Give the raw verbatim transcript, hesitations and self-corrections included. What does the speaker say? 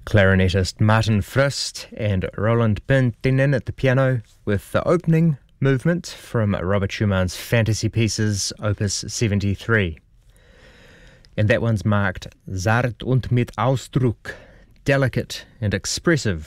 Clarinetist Martin Frist and Roland Pentinen at the piano with the opening movement from Robert Schumann's Fantasy Pieces, Opus seventy-three. And that one's marked Zart und mit Ausdruck, delicate and expressive,